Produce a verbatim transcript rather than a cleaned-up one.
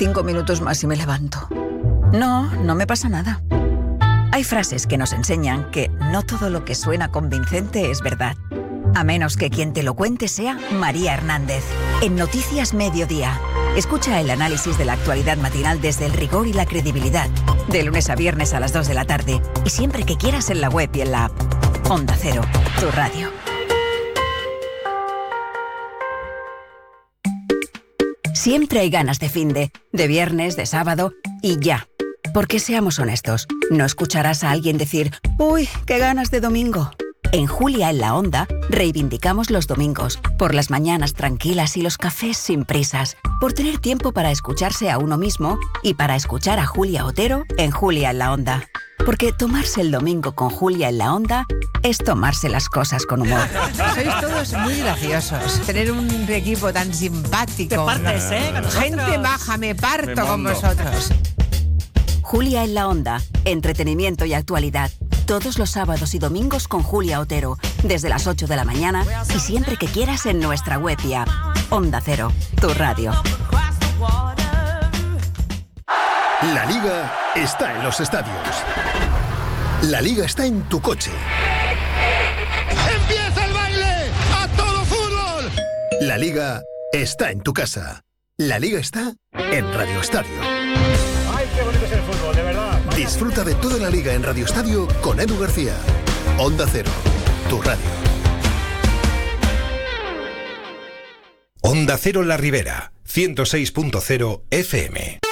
Cinco minutos más y me levanto. No, no me pasa nada. Hay frases que nos enseñan que no todo lo que suena convincente es verdad. A menos que quien te lo cuente sea María Hernández. En Noticias Mediodía. Escucha el análisis de la actualidad matinal desde el rigor y la credibilidad. De lunes a viernes a las dos de la tarde. Y siempre que quieras en la web y en la app. Onda Cero, tu radio. Siempre hay ganas de finde, de viernes, de sábado y ya. Porque seamos honestos, no escucharás a alguien decir «Uy, qué ganas de domingo». En Julia en la Onda reivindicamos los domingos, por las mañanas tranquilas y los cafés sin prisas, por tener tiempo para escucharse a uno mismo y para escuchar a Julia Otero en Julia en la Onda. Porque tomarse el domingo con Julia en la Onda es tomarse las cosas con humor. Sois todos muy graciosos. Tener un equipo tan simpático. Te partes, ¿eh? Con nosotros. Gente baja, me parto Me con mondo. vosotros. Julia en la Onda, entretenimiento y actualidad. Todos los sábados y domingos con Julia Otero, desde las ocho de la mañana y siempre que quieras en nuestra web y app. Onda Cero, tu radio. La Liga está en los estadios. La Liga está en tu coche. ¡Empieza el baile! ¡A todo fútbol! La Liga está en tu casa. La Liga está en Radio Estadio. ¡Ay, qué bonito es el fútbol, de verdad! Disfruta de toda la Liga en Radio Estadio con Edu García. Onda Cero, tu radio. Onda Cero La Ribera, ciento seis punto cero F M.